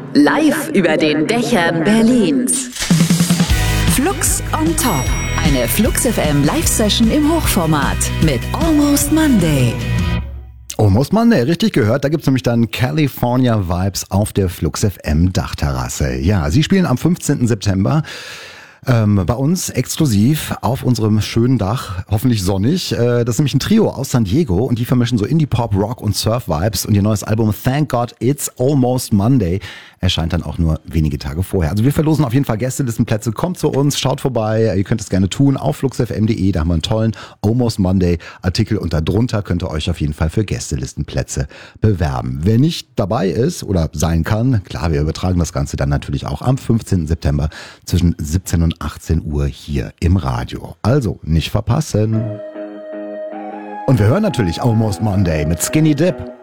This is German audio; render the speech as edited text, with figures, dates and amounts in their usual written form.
Live über den Dächern Berlins. Flux on Top. Eine Flux FM Live-Session im Hochformat mit Almost Monday. Almost Monday, richtig gehört. Da gibt's nämlich dann California Vibes auf der Flux FM Dachterrasse. Ja, sie spielen am 15. September. Bei uns exklusiv auf unserem schönen Dach, hoffentlich sonnig. Das ist nämlich ein Trio aus San Diego und die vermischen so Indie-Pop, Rock und Surf-Vibes und ihr neues Album Thank God It's Almost Monday erscheint dann auch nur wenige Tage vorher. Also wir verlosen auf jeden Fall Gästelistenplätze. Kommt zu uns, schaut vorbei. Ihr könnt es gerne tun auf fluxfm.de. Da haben wir einen tollen Almost Monday Artikel und darunter könnt ihr euch auf jeden Fall für Gästelistenplätze bewerben. Wer nicht dabei ist oder sein kann, klar, wir übertragen das Ganze dann natürlich auch am 15. September zwischen 17 und 18 Uhr hier im Radio. Also nicht verpassen. Und wir hören natürlich Almost Monday mit Skinny Dip.